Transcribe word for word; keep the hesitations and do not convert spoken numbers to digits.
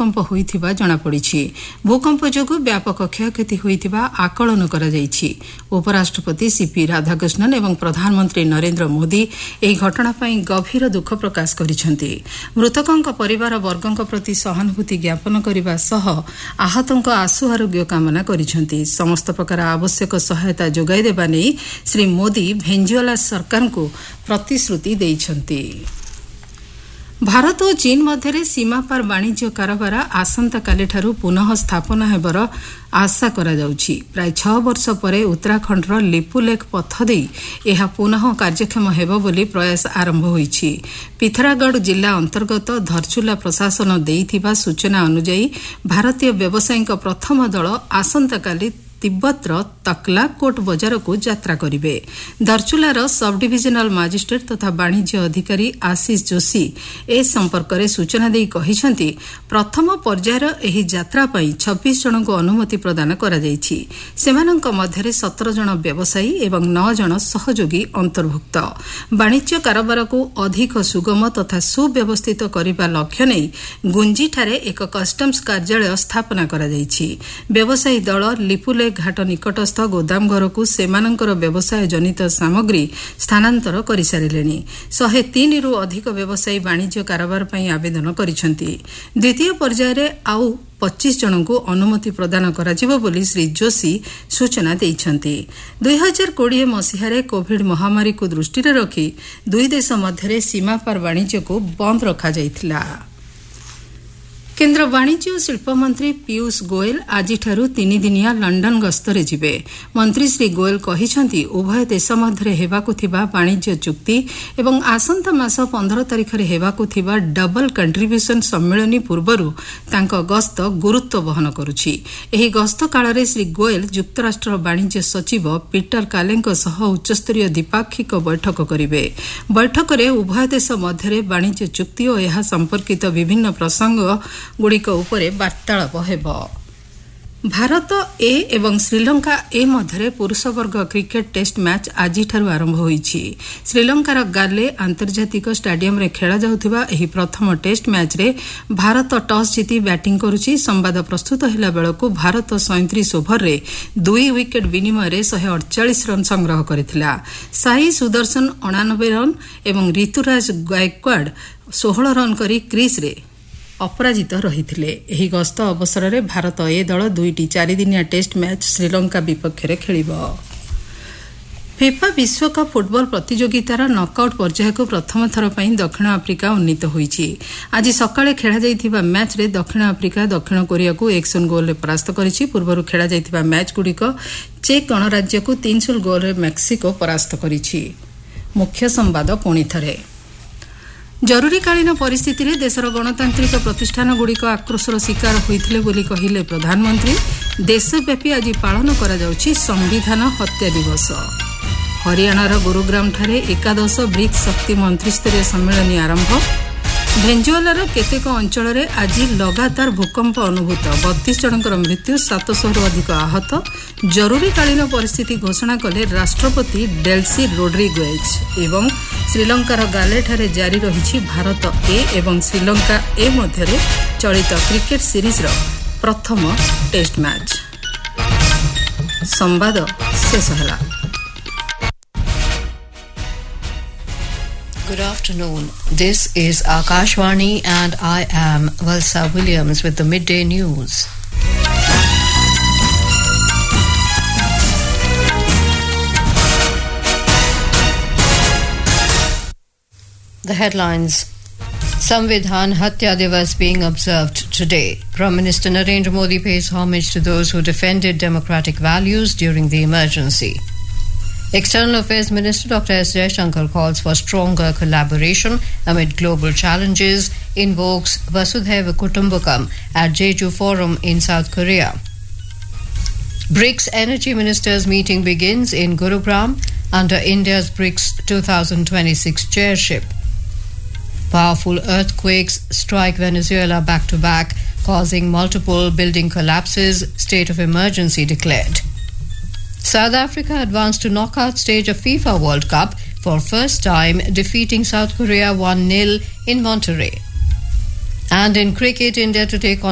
भूकंप होइथिबा जणा पड़िछि। भूकंप जोगु व्यापक क्षयक्षति होइथिबा आकलन करा जाइछि। उपराष्ट्रपति सीपी राधाकृष्णन एवं प्रधानमंत्री नरेंद्र मोदी एही घटना पई गभीर दुख प्रकाश करिसेंति। मृतकंक परिवार वर्गंक प्रति सहानुभूति ज्ञापन करिबा सह आहतंक आशु आरोग्य कामना करिसेंति। समस्त प्रकार आवश्यक सहायता जोगाई देबा नै श्री मोदी भेनेजुएला सरकार को प्रतिश्रुति दैछंती। भारत और चीन मध्य सीमापार वाणिज्य कारोबार आसंता काली ठारू पुनः स्थापना हेबर आशा करा जाउछि। प्राय छह वर्ष परे उत्तराखंडर लिपुलेख पथ दे यह पुनः कार्यक्षम हेब बोली प्रयास आरंभ होइछि। पिथरागढ़ जिला अंतर्गत धरचुला प्रशासन देइथिबा सूचना अनुसार भारतीय व्यवसायीक प्रथम दल आसंता काली तिब्बतर तकला कोट बजार को यात्रा करिवे। दरचुलार सब डिविजनल मजिस्ट्रेट तथा वाणिज्य अधिकारी आशीष जोशी ए संपर्क में सूचना दे कहिसेंति प्रथम पर्यायर एही यात्रा पई छब्बीस जन को अनुमति प्रदान करा जाइछि। सेमानंक मध्यरे सत्रह जन व्यवसायी एवं नौ जन सहयोगी अंतर्भुक्त। वाणिज्य कारोबार को अधिक सुगम तथा सुव्यवस्थित करबा लक्ष्य नै गुंजीठारे एक कस्टम्स कार्यालय स्थापना करा जाइछि। व्यवसायी दल लिपुले घाट निकटस्थ गोदाम घर को सेमानंकर व्यवसाय जनित सामग्री स्थानांतर कर सारे। शहे तीन रु अधिक व्यवसायी वाणिज्य कारोबार पई आवेदन करिसेंति। द्वितीय पर्यायर आउ पच्चीस जन को अनुमति प्रदान कराजिबो बोली श्री जोशी सूचना दैछंती। दुई हजार कोड़े मसीहारे कोविड महामारी को दृष्टि रखी दुई देश मध्य सीमापार वाणिज्य को बंद रखा जाइथिला। केन्द्र वाणिज्य और शिल्प मंत्री पीयूष गोयल आजिठारू तीन दिनिया लंडन गस्तरे जिबे। मंत्री श्री गोयल कहिसेंति उभय देश मध्य हेबाकु थिबा वाणिज्य चुक्ति एवं आसंता मास पंद्रह तारिख रे हेबाकु थिबा डबल कंट्रीब्यूशन सम्मेलनी पूर्वरु तांको गस्त गुरुत्व वहन करुछि। एही गस्त काल रे श्री गोयल युक्तराष्ट्र वाणिज्य सचिव पीटर कालेंको सह उच्चस्तरीय द्विपाक्षिक बैठक करिवे। बैठक रे उभय देश मध्य वाणिज्य चुक्ति और एहा संपर्कित विभिन्न प्रसंग गुड़िक उपरे वार्तालाप हेब। भारत ए एवं श्रीलंका ए मध्य पुरुष वर्ग क्रिकेट टेस्ट मैच आजिठारू आरंभ होइछि। श्रीलंकार गाले आंतर्जातिक स्टाडियम रे खेला जाउथिबा एही प्रथम टेस्ट मैच रे भारत टॉस जीति बैटिंग करुछि। संवाद प्रस्तुत हेला बेलकु भारत सैंतीस ओभर रे दुई विकेट विनिमय रे एक सौ अड़तालीस रन संग्रह करिथिला। साई सुदर्शन अणानबे रन एवं ऋतुराज गायकवाड़ सोलह रन करी क्रीज रे अपराजित रहिथिले। एही गस्त अवसर में भारत ए दल दुईटी चारिदिनिया टेस्ट मैच श्रीलंका विपक्ष में खेलिबो। फिफा विश्वकप फुटबॉल प्रतियोगितार नकआउट पर्याय को प्रथम थर पर दक्षिण आफ्रिका उन्नीत होइछि। आज सकाळे खेला जाइथिबा मैच रे दक्षिण आफ्रिका दक्षिण कोरिया को एक शून्य गोल रे परास्त करिछि। पूर्वरु खेला जाइथिबा मैच गुड़िक चेक गणराज्य को तीन शून्य गोल रे मेक्सिको परास्त करिछि। मुख्य संवाद पुणी थरे। जरूरीकालीन परिस्थिति रे देशर गणतांत्रिक प्रतिष्ठान गुड़िक आक्रोशर शिकार होइथिले बोली कहिले प्रधानमंत्री। देशव्यापी आज पालन करा जाउछि संविधान हत्या दिवस। हरियाणार गुरुग्राम ठारे एकादश ब्रिक्स शक्ति मंत्रिस्तरीय सम्मेलन आरंभ। भेनेजुएलार केतेक अंचल रे आज लगातार भूकंप अनुभूत। बत्तीस जनकर मृत्यु, सात सौ रु अधिक आहत। जरूरीकालीन परिस्थिति घोषणा कले राष्ट्रपति डेल्सी रोड्रिगेज। एवं श्रीलंकार गाले ठारे जारी रही भारत ए एवं श्रीलंका ए मध्य चलित क्रिकेट सीरीज रो प्रथम टेस्ट मैच। संवाद शेष हला। Good afternoon. This is Akashvani and I am Valsa Williams with the midday news. The headlines. Samvidhan Hatya Divas being observed today. Prime Minister Narendra Modi pays homage to those who defended democratic values during the emergency. External Affairs Minister Doctor S. Jaishankar calls for stronger collaboration amid global challenges, invokes Vasudhaiva Kutumbakam at Jeju Forum in South Korea. BRICS Energy Ministers meeting begins in Gurugram under India's BRICS twenty twenty-six chairship. Powerful earthquakes strike Venezuela back to back, causing multiple building collapses, state of emergency declared. South Africa advanced to knockout stage of FIFA World Cup for first time, defeating South Korea one nil in Monterrey. And in cricket, India to take on